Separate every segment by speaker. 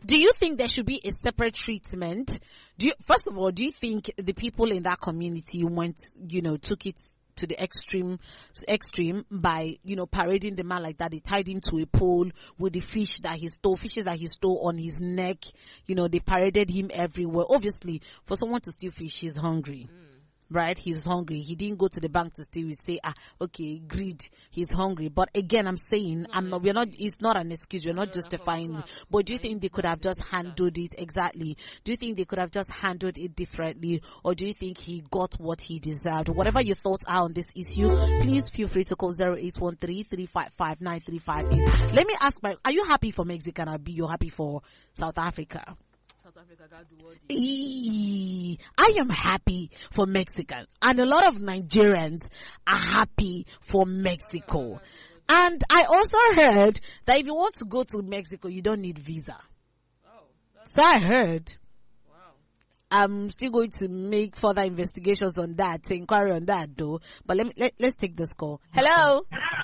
Speaker 1: do you think there should be a separate treatment? First of all, do you think the people in that community took it to the extreme by, parading the man like that? They tied him to a pole with the fishes that he stole on his neck. They paraded him everywhere. Obviously, for someone to steal fish, he's hungry. Right? He's hungry. He didn't go to the bank to steal. We say, okay, greed. He's hungry. But again, I'm saying, it's not an excuse. We're not justifying it. But do you think they could have just handled it exactly? Do you think they could have just handled it differently? Or do you think he got what he deserved? Whatever your thoughts are on this issue, please feel free to call 0813-355-9358. Let me ask are you happy for Mexican or you're happy for South Africa? I am happy for Mexican, and a lot of Nigerians are happy for Mexico. And I also heard that if you want to go to Mexico, you don't need visa. So I heard. Wow. I'm still going to make further investigations on that, inquiry on that though. But let's take this call. Hello.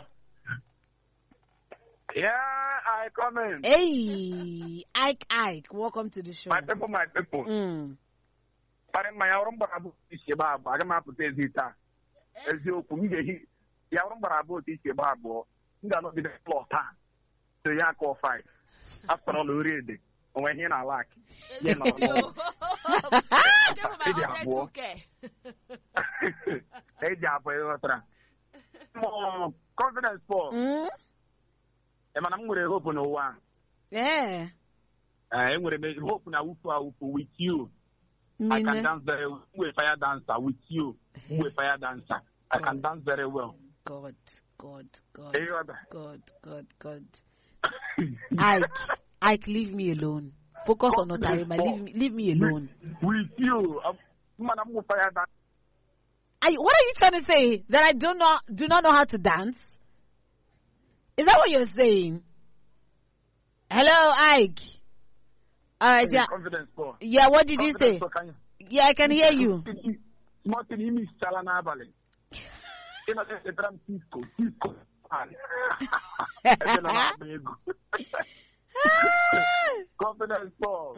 Speaker 2: Yeah, I come in.
Speaker 1: Hey, Ike, welcome to the show.
Speaker 2: My people. Parang may yaurong barabo si Babo. Aga mapute zita. Ezio kumige yaurong barabo si Babo. Nga no bide plota. So ya call 5. After all already. When he na like. Yeah, no.
Speaker 3: Okay.
Speaker 2: Hey, jabo otra. Mo confidence for. I'm going to hope no one.
Speaker 1: Yeah.
Speaker 2: I'm going to hope now with you. I can dance very well. With fire dancer with you. With fire dancer. I can dance very well.
Speaker 1: God. Ike, leave me alone. Focus on Otarima. Leave me alone.
Speaker 2: With you. Man, I'm with fire dance.
Speaker 1: What are you trying to say? That I do not know how to dance? Is that what you're saying? Hello, Ike. Alright, yeah. Yeah, what did you say? Yeah, I can hear you.
Speaker 2: Confidence for.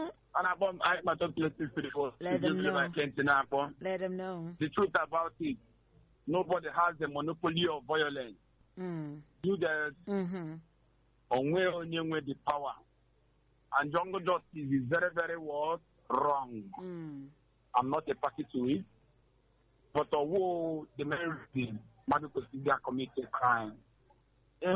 Speaker 1: Let them know.
Speaker 2: The truth about it, nobody has the monopoly of violence. You guys, only with the power, and jungle justice is very, very wrong. I'm not a party to it, but although the main reason, because they are committed crime. And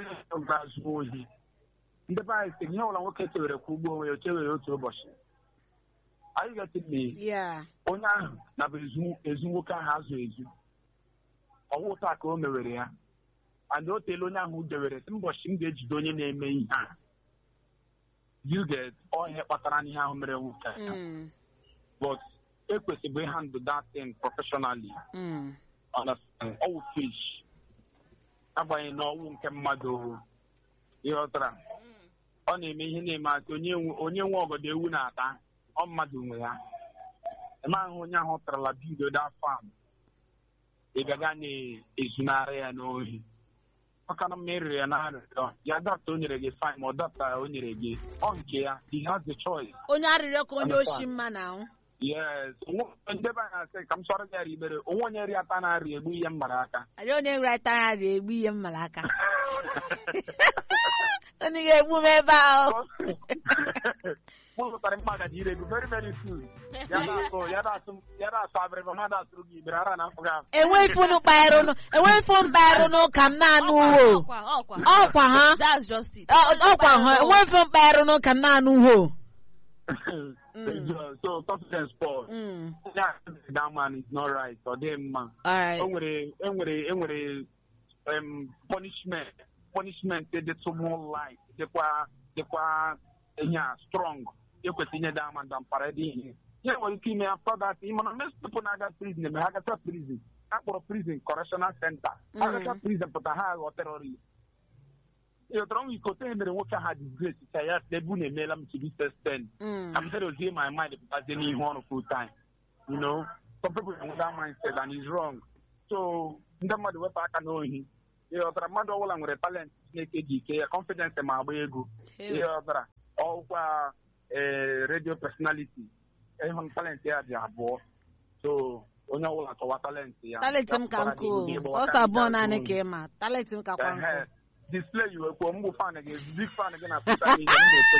Speaker 2: the guy said, "You know, I'm okay to the Kubo, you're to Bosch." Are you getting me?
Speaker 1: Yeah.
Speaker 2: Ona na bezuka has you. Owo ta ko meweria. And don't tell Ona who the rest. Boshim gauge donye name. You get all her patrani ha. But if we handle that thing professionally, understand all fish. Abaye no won kemado. Yotra. Oni me hine ma onye nwa obodo ewu na ata. O mmadu nwe ya. E ma hu nya ho trala bido that farm. E gaga ni ezunare ya no hi. Maka na mmeri ya na arịrịọ. Ya data onyere gị fine ma ọ data onyere gị. Ọ nke ya, he has the choice.
Speaker 1: Onye arịrịọ ka onye oshi mma na.
Speaker 2: Yes. Ndebe na sị ka m sọrọ gị ibere. Onwe onye ri ata na arị egbu ihe mmara aka.
Speaker 1: Ari onye ri ata na arị egbu ihe mmara aka. Onye ga-egbu m ebe ahụ.
Speaker 2: Very, very soon.
Speaker 3: That's just it.
Speaker 2: So confidence Paul. That man is not right. Or them man.
Speaker 1: All right.
Speaker 2: Punishment they some more light. They strong. You could see that man than parading. Yeah, well, you came after that. You want to mess up on that prison. I got a prison. I got a prison, correctional center. I got a prison, but I have a terrorist. You're wrong. You could tell me the worker had disgrace. I asked the Bune Melam to be sustained. I'm telling you, my mind because they need one full time. You know, some people have that mindset and he's wrong. So, no matter what I can know him. You know, but I'm not all I'm with a talent, snake, confidence in my way. You know, kwa radio personality. Ehon talent ya di abo. So onye ọbụla chọwa talent ya.
Speaker 1: Talent m ka nkụ. Sọsọ abụọ naanị ka ịma. Talent m ka kwa nkụ.
Speaker 2: Display you ekwo mgbe fan again, big fan again na social media.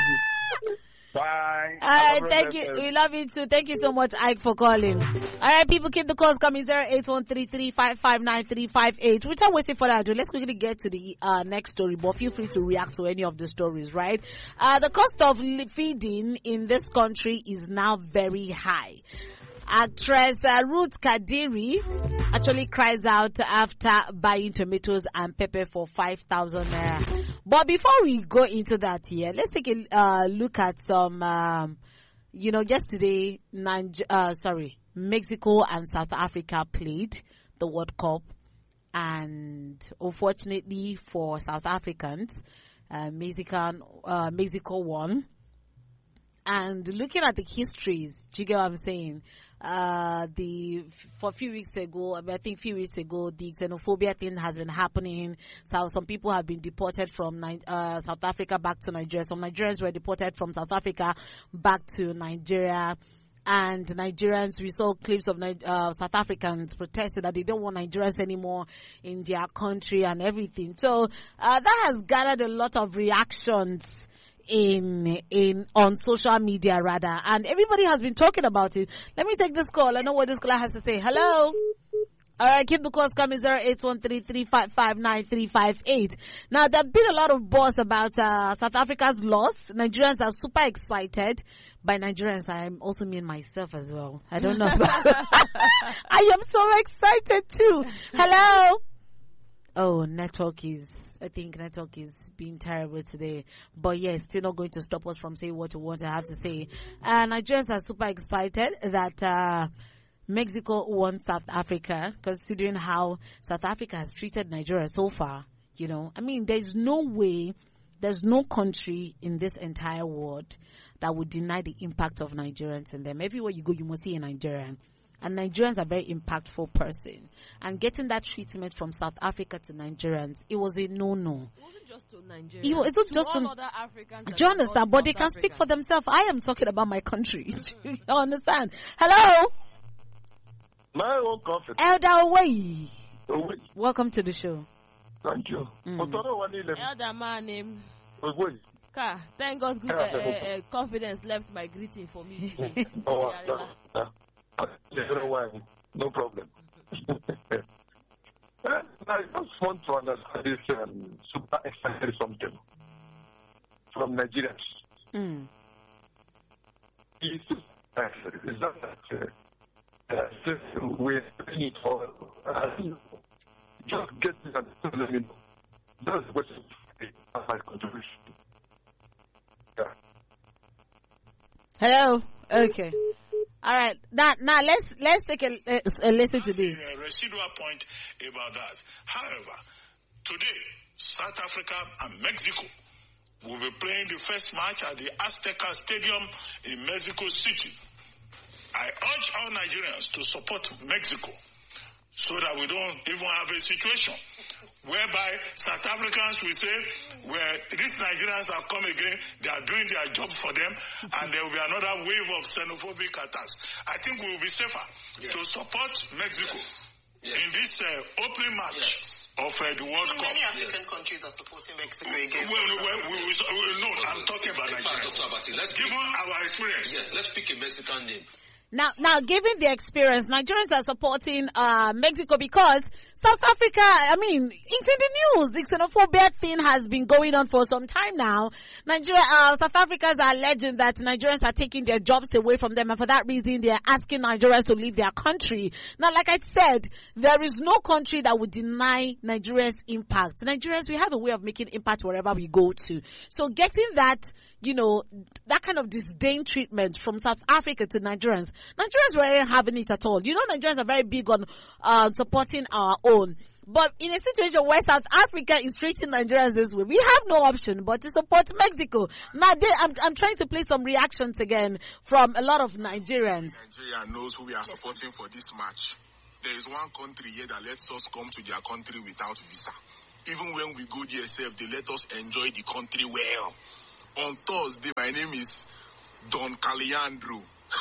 Speaker 2: Bye.
Speaker 1: All right, thank you. We love you too. Thank you so much, Ike, for calling. All right, people, keep the calls coming. 08133559358. Without wasting further ado, let's quickly get to the next story. But feel free to react to any of the stories, right? The cost of feeding in this country is now very high. Actress Ruth Kadiri actually cries out after buying tomatoes and pepper for 5,000 naira. But before we go into that here, let's take a look at some, yesterday, Mexico and South Africa played the World Cup. And unfortunately for South Africans, Mexico won. And looking at the histories, do you get what I'm saying? I think a few weeks ago, the xenophobia thing has been happening. So some people have been deported from South Africa back to Nigeria. Some Nigerians were deported from South Africa back to Nigeria. And Nigerians, we saw clips of South Africans protesting that they don't want Nigerians anymore in their country and everything. So that has gathered a lot of reactions on social media rather, and everybody has been talking about it. Let me take this call. I know what this caller has to say. Hello. All right, keep the calls coming. 08133559358. Now, there've been a lot of buzz about South Africa's loss. Nigerians are super excited. By Nigerians, I also mean myself as well. I don't know. I am so excited too. Hello. Oh, network is being terrible today. But yes, still not going to stop us from saying what we want to have to say. Nigerians are super excited that Mexico won South Africa, considering how South Africa has treated Nigeria so far. There's no way, there's no country in this entire world that would deny the impact of Nigerians in them. Everywhere you go, you must see a Nigerian. And Nigerians are a very impactful person. And getting that treatment from South Africa to Nigerians, it was a no-no.
Speaker 3: It wasn't just to Nigeria.
Speaker 1: It wasn't just to
Speaker 3: other Africans.
Speaker 1: Do you understand? But they can speak for themselves. I am talking about my country. You understand? Hello?
Speaker 4: My own confidence.
Speaker 1: Elder Away. Welcome to the show.
Speaker 4: Thank you.
Speaker 3: Elder man name. Thank God confidence left my greeting for me today.
Speaker 4: No problem. I just want to understand this super excited something from Nigerians. Is that we're doing it for just get it and let me know. That's what my contribution. Yeah.
Speaker 1: Hello. Okay. All right. Now let's take a listen to this.
Speaker 5: A residual point about that. However, today South Africa and Mexico will be playing the first match at the Azteca Stadium in Mexico City. I urge all Nigerians to support Mexico so that we don't even have a situation whereby South Africans will say, well, these Nigerians have come again, they are doing their job for them, and there will be another wave of xenophobic attacks. I think we will be safer to support Mexico in this opening match of the World Cup.
Speaker 6: Many African countries are supporting Mexico again.
Speaker 5: No, I'm talking about Nigeria. Given our experience.
Speaker 7: Let's pick a Mexican name.
Speaker 1: Now, given the experience, Nigerians are supporting Mexico because South Africa, it's in the news. The xenophobia thing has been going on for some time now. South Africans are alleging that Nigerians are taking their jobs away from them, and for that reason, they are asking Nigerians to leave their country. Now, like I said, there is no country that would deny Nigerians' impact. Nigerians, we have a way of making impact wherever we go to. So getting that, that kind of disdain treatment from South Africa to Nigerians weren't having it at all. Nigerians are very big on supporting our own. But in a situation where South Africa is treating Nigerians this way, we have no option but to support Mexico. Now, I'm trying to play some reactions again from a lot of Nigerians.
Speaker 8: Nigeria knows who we are supporting for this match. There is one country here that lets us come to their country without visa. Even when we go there, they let us enjoy the country well. On Thursday, my name is Don Caliandro.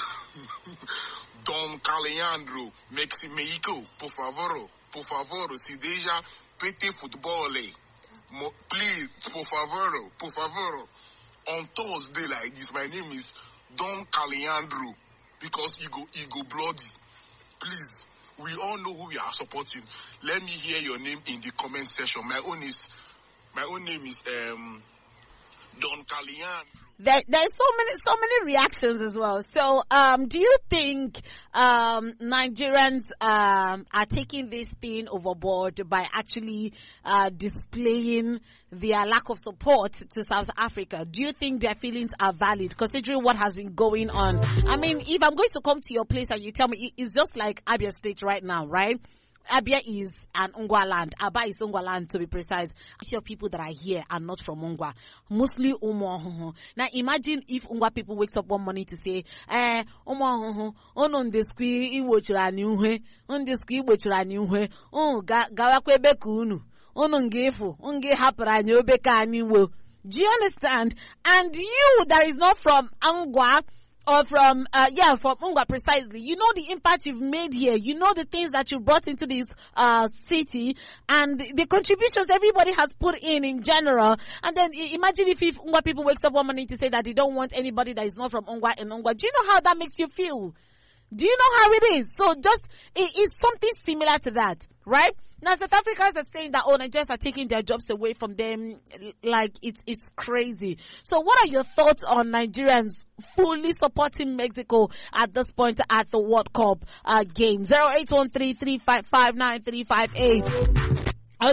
Speaker 8: Don Caliandro, Mexico, por favor, si deja pete futebol. Please, por favor. On Thursday like this, my name is Don Caliandro, because you go bloody. Please, we all know who we are supporting. Let me hear your name in the comment section. My own name is Don Caliandro.
Speaker 1: There's so many reactions as well. So, do you think, Nigerians, are taking this thing overboard by actually, displaying their lack of support to South Africa? Do you think their feelings are valid considering what has been going on? I mean, if I'm going to come to your place and you tell me it's just like Abia State right now, right? Abia is an Ongwa land. Aba is Ongwa land, to be precise. Your people that are here are not from Ongwa. Mostly Umo. Now imagine if Ongwa people wakes up one morning to say, Umo on the squee, iwochura niuhe, on the squee, iwochura niuhe, gawakwe bekunu, onongefu, unge hapra nyobeka niwo. Do you understand? And you that is not from Ongwa, or from Ongwa precisely, you know the impact you've made here, you know the things that you've brought into this city, and the contributions everybody has put in general. And then imagine if Ongwa people wakes up one morning to say that they don't want anybody that is not from Ongwa in Ongwa. Do you know how that makes you feel? Do you know how it is? So just, it is something similar to that, right? Now South Africans are saying that, Nigerians are taking their jobs away from them, like it's crazy. So what are your thoughts on Nigerians fully supporting Mexico at this point at the World Cup game? 0813-355-9358 or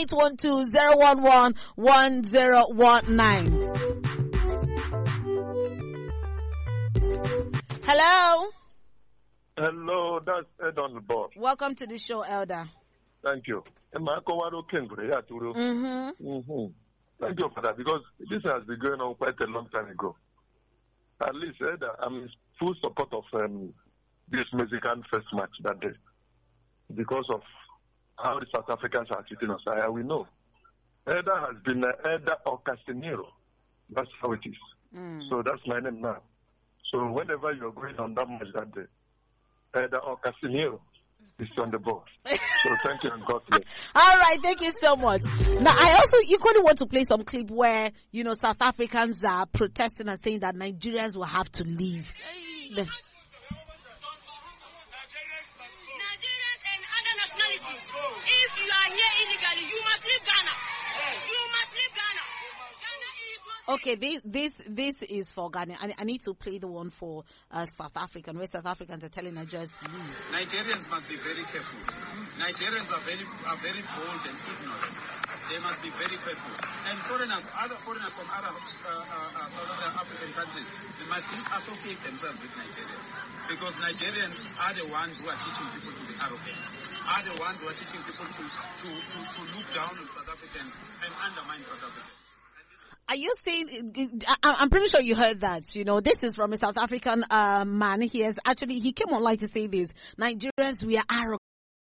Speaker 1: 0812-011-1019. Hello?
Speaker 4: Hello, that's Ed on the board.
Speaker 1: Welcome to the show, Elder.
Speaker 4: Thank you. Thank you for that, because this has been going on quite a long time ago. At least I'm in full support of this Mexican first match that day, because of how the South Africans are treating us. We know. Eda has been Eda or Castanero. That's how it is. So that's my name now. So whenever you're going on that match that day, Eda or Castanero is on the board. So thank you and God bless.
Speaker 1: All right, thank you so much. Now, I also equally want to play some clip where, South Africans are protesting and saying that Nigerians will have to leave.
Speaker 7: Nigerians and other nationalities, if you are here illegally, you must leave Ghana. You must leave Ghana.
Speaker 1: Okay, this is for Ghana. I need to play the one for South African, where South Africans are telling Nigerians to leave.
Speaker 9: Nigerians must be very careful. Nigerians are very bold and ignorant. They must be very careful. And other foreigners from other African countries, they must associate themselves with Nigerians, because Nigerians are the ones who are teaching people to be arrogant. Are the ones who are teaching people to look down on South Africans and undermine South Africans.
Speaker 1: Are you saying, I'm pretty sure you heard that, this is from a South African man. He came online to say this: Nigerians, we are arrogant.